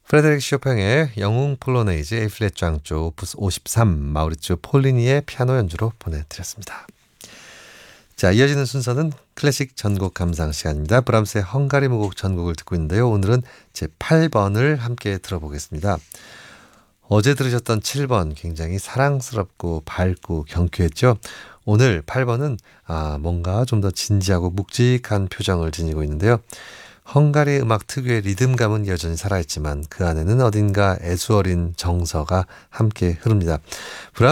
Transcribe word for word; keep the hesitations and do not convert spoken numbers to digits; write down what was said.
프레데릭 쇼팽의 영웅 폴로네이즈 A 플랫 장조 오프스 오십삼 마우리츠 폴리니의 피아노 연주로 보내드렸습니다. 자, 이어지는 순서는 클래식 전곡 감상 시간입니다. 브람스의 헝가리 무곡 전곡을 듣고 있는데요. 오늘은 제팔 번을 함께 들어보겠습니다. 어제 들으셨던 칠 번 굉장히 사랑스럽고 밝고 경쾌했죠. 오늘 팔 번은 아, 뭔가 좀 더 진지하고 묵직한 표정을 지니고 있는데요. 헝가리 음악 특유의 리듬감은 여전히 살아있지만 그 안에는 어딘가 애수어린 정서가 함께 흐릅니다.